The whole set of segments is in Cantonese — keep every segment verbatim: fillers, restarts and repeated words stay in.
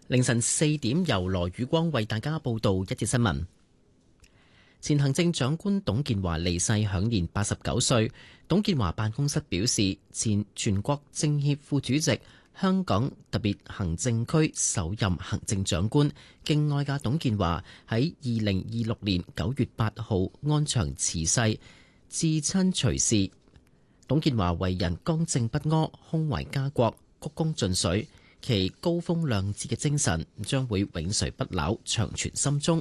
凌晨四點，由羅宇光為大家報道一節新聞。前行政長官董建華離世，享年八十九歲。董建華辦公室表示，前全國政協副主席、香港特別行政區首任行政長官、敬愛嘅董建華喺二零二六年九月八號安詳辭世，至親隨侍。董建華為人剛正不阿，胸懷家國，鞠躬盡瘁。其高風亮節嘅精神將會永垂不朽，長存心中。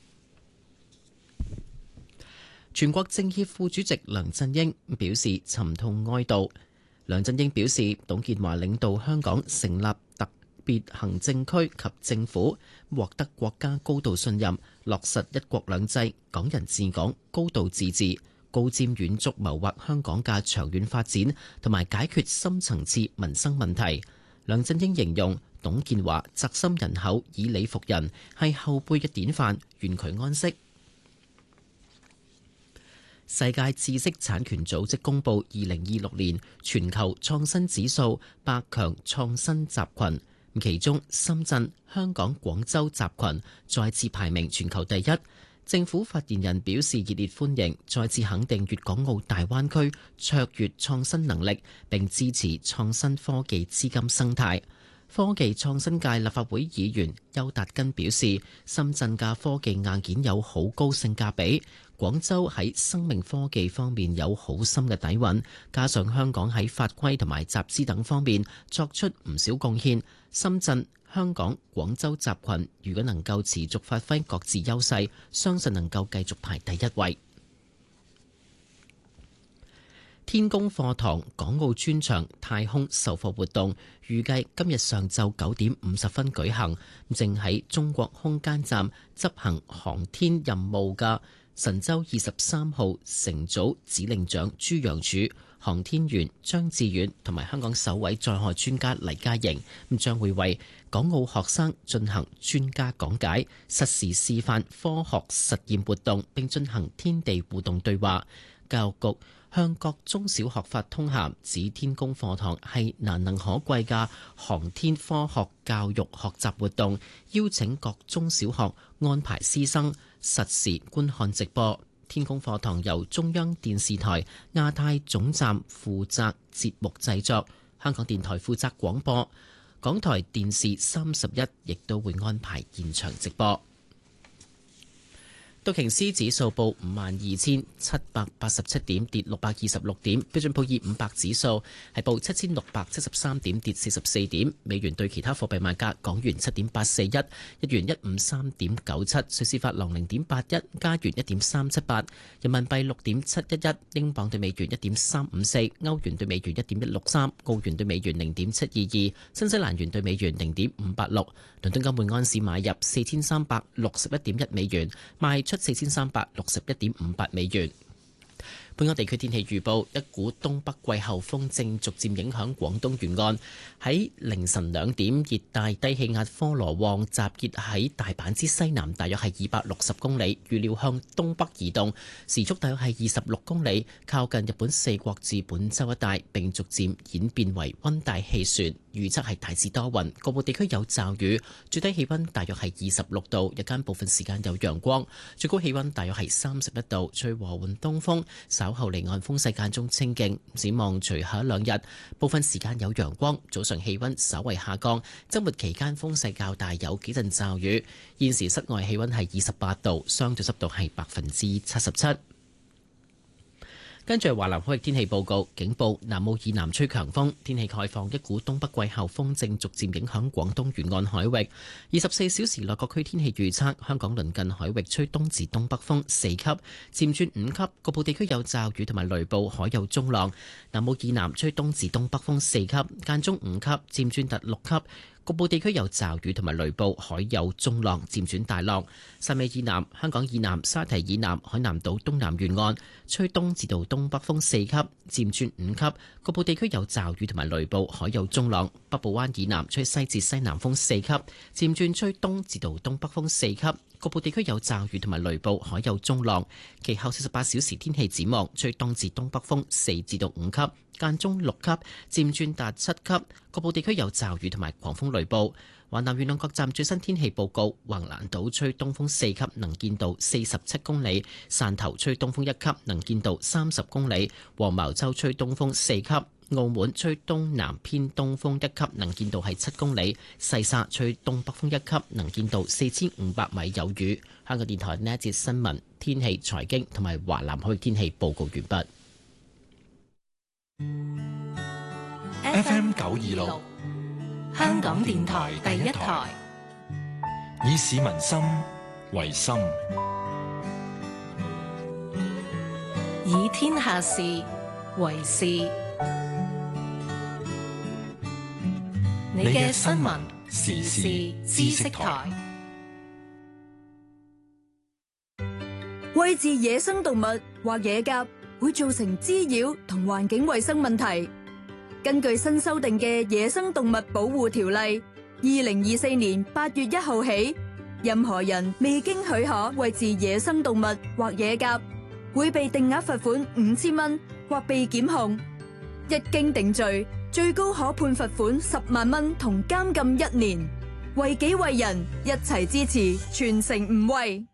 全國政協副主席梁振英表示沉痛哀悼。梁振英表示，董建華領導香港成立特別行政區及政府，獲得國家高度信任，落實一國兩制、港人治港、高度自治，高瞻遠矚謀劃香港嘅長遠發展，同埋解決深層次民生問題。梁振英形容董建華宅心仁厚、以理服人，係後輩嘅典範，願佢安息。世界知識產權組織公布二零二六年全球創新指數百強創新集群，其中深圳、香港、廣州集群再次排名全球第一。政府發言人表示熱烈歡迎，再次肯定粵港澳大灣區卓越創新能力，並支持創新科技資金生態。科技創新界立法會議員邱達根表示，深圳嘅科技硬件有好高性價比，廣州喺生命科技方面有好深嘅底蘊，加上香港喺法規同埋集資等方面作出唔少貢獻，深圳、香港、廣州集群如果能夠持續發揮各自優勢，相信能夠繼續排第一位。天宮課堂港澳專場太空授課活動預計今日上晝九點五十分舉行，正喺中國空間站執行航天任務嘅神舟二十三號乘組指令長朱楊柱、航天員張志遠同埋香港首位載荷專家黎嘉瑩，咁將會為港澳學生進行專家講解、實時示範科學實驗活動，並進行天地互動對話。教育局向各中小學發通函，指天宮課堂係難能可貴嘅航天科學教育學習活動，邀請各中小學安排師生實時觀看直播。天宮課堂由中央電視台亞太總站負責節目製作，香港電台負責廣播，港台電視三十一亦都會安排現場直播。道瓊斯指數報五萬二千七百八十七點，跌六百二十六點。標準普爾五百指數係報七千六百七十三點，跌四十四點。美元對其他貨幣賣價：港元七點八四一，日元一五三點九七，瑞士法郎零點八一，加元一點三七八，人民幣六點七一一，英鎊對美元一點三五四，歐元對美元一點一六三，澳元對美元零點七二二，新西蘭元對美元零點五八六。倫敦金每安士買入四千三百六十一點一美元，賣出四千三百六十一點五八美元。本港地區天氣預報：一股東北季候風正逐漸影響廣東沿岸。喺凌晨兩點，熱帶低氣壓科羅旺集結喺大阪之西南，大約係二百六十公里，預料向東北移動，時速大約係二十六公里，靠近日本四國至本州一帶，並逐漸演變為溫帶氣旋。預測係大致多雲，局部地區有驟雨，最低氣溫大約係二十六度，日間部分時間有陽光，最高氣溫大約係三十一度，吹和緩東風，稍後離岸風勢間中清勁。展望隨後一兩日，部分時間有陽光，早上氣溫稍為下降，周末期間風勢較大，有幾陣驟雨。現時室外氣溫係二十八度，相對濕度係百分之七十七。跟住華南海域天氣報告，警報南澳以南吹強風，天氣概況，一股東北季候風正逐漸影響廣東沿岸海域。二十四小時內各區天氣預測：香港鄰近海域吹東至東北風四級，漸轉五級，局部地區有驟雨同埋雷暴，海有中浪。南澳以南吹東至東北風四級，間中五級，漸轉達六級。局部地區有驟雨同埋雷暴，海有中浪，漸轉大浪。汕尾以南、香港以南、沙堤以南、海南島東南沿岸吹東至到東北風四級，漸轉五級。局部地區有驟雨同埋雷暴，海有中浪。北部灣以南吹西至西南風四級，漸轉吹東至到東北風四級。 局部地區有驟雨同埋雷暴，海有中浪。其後四十八小時天氣展望，吹東至東北風四至到五級，間中六級，漸轉達七級。局部地區有驟雨同埋狂風雷暴。華南沿岸各站最新天氣報告：橫瀾島吹東風四級，能見度四十七公里；汕頭吹東風一級，能見度三十公里；黃茅洲吹東風四級。澳門吹東南偏東風一級，能見度係七公里；西沙吹東北風一級，能見度四千五百米有雨。香港電台呢一節新聞、天氣、財經同埋華南區天氣報告完畢。 F M 九二六，香港電台第一台，以市民心為心， 以天下事為事。你嘅新聞時事知識台， 餵飼野生動物或野鴿會造成滋擾同環境衛生問題。根據新修訂嘅《野生動物保護條例》，二零二四年八月一號起，任何人未經許可餵飼野生動物或野鴿，會被定額罰款五千蚊或被檢控。一經定罪，最高可判罰款十萬蚊同監禁一年。為己為人，一齊支持，全城唔餵。